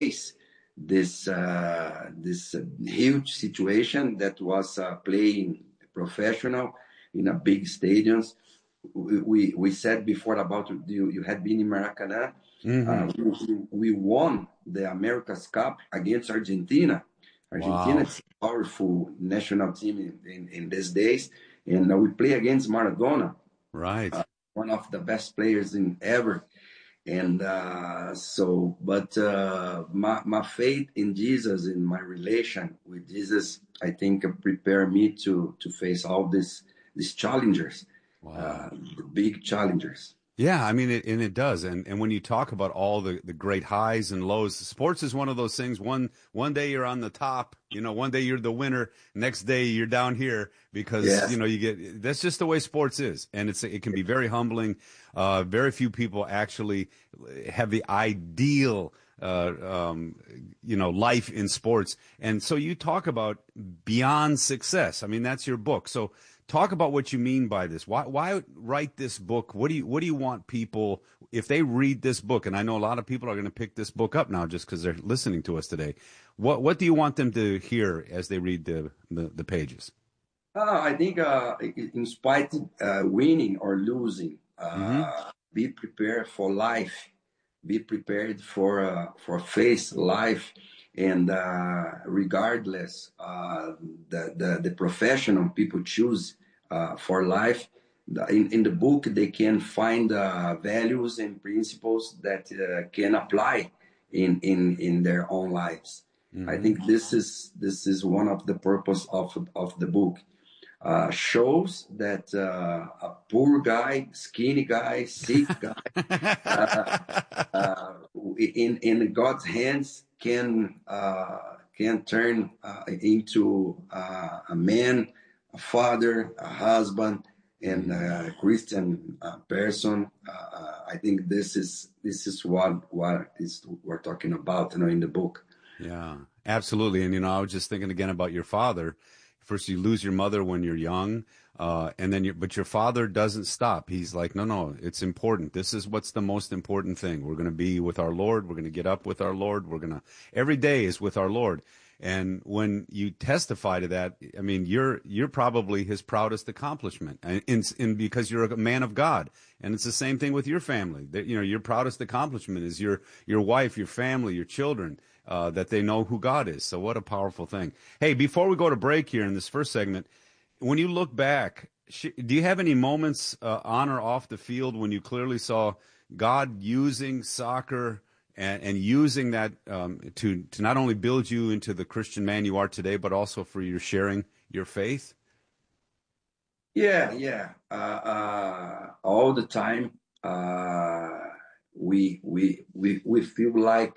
face this huge situation that was playing professional in a big stadiums. We said before about you had been in Maracanã. We won the America's Cup against Argentina. Argentina Wow. is a powerful national team in these days, and we play against Maradona, Right. one of the best players in ever. And but my faith in Jesus, in my relation with Jesus, I think prepared me to face all these challengers, Wow. the big challengers. Yeah, I mean, it does. And when you talk about all the great highs and lows, sports is one of those things. One day you're on the top, one day you're the winner, next day you're down here because, Yes. that's just the way sports is. And it can be very humbling. Very few people actually have the ideal, life in sports. And so you talk about beyond success. I mean, that's your book. So talk about what you mean by this. Why write this book? What do you want people, if they read this book, and I know a lot of people are going to pick this book up now just because they're listening to us today. What do you want them to hear as they read the pages? I think in spite winning or losing, be prepared for life. Be prepared for face life, and regardless the professional people choose for life. In the book, they can find values and principles that can apply in their own lives. I think this is one of the purpose of the book. Shows that a poor guy, skinny guy, sick guy, in God's hands can turn into a man, a father, a husband, and a Christian person. I think this is what we're talking about, in the book. Yeah, absolutely. And, I was just thinking again about your father. First, you lose your mother when you're young, and then but your father doesn't stop. He's like, no, it's important. This is what's the most important thing. We're going to be with our Lord. We're going to get up with our Lord. Every day is with our Lord. And when you testify to that, I mean, you're probably his proudest accomplishment, and because you're a man of God. And it's the same thing with your family. That, your proudest accomplishment is your wife, your family, your children. That they know who God is. So what a powerful thing. Hey, before we go to break here in this first segment, when you look back, do you have any moments on or off the field when you clearly saw God using soccer and using that to not only build you into the Christian man you are today, but also for your sharing your faith? Yeah. All the time, we feel like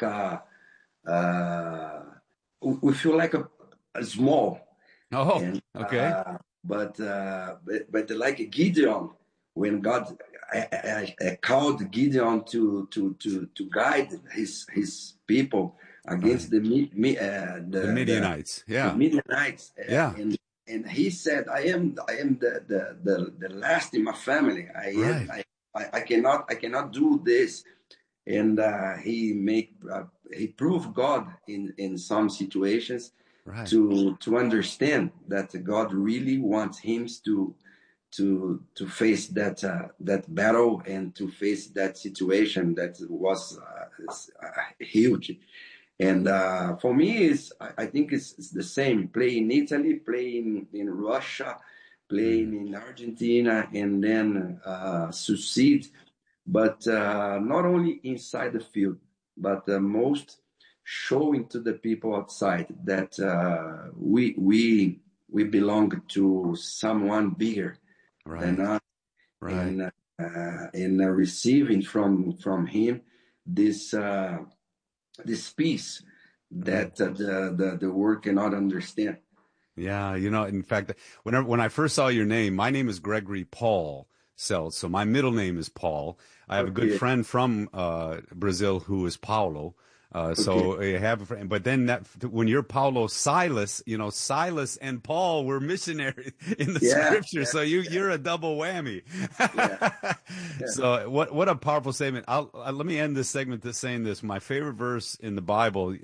we feel like a small. Oh, And okay. but like Gideon, when God called Gideon to guide his people against Right. the The Midianites. the Yeah. Midianites, Yeah. and he said, I am the last in my family. Right. I cannot do this. And he proved God in some situations Right. to understand that God really wants him to face that battle and to face that situation that was huge. And for me, I think it's the same. Playing in Italy, playing in Russia, playing in Argentina, and then succeed. But not only inside the field, but most showing to the people outside that we belong to someone bigger than Right. us, Right. and receiving from him this this peace that the world cannot understand. Yeah, in fact, when I first saw your name, my name is Gregory Paul Seltz, so my middle name is Paul. I have a good Okay. friend from Brazil who is Paulo, So you have a friend, but then when you're Paulo, Silas, Silas and Paul were missionaries in the scripture. So you're a double whammy. So what a powerful statement. Let me end this segment saying this. My favorite verse in the Bible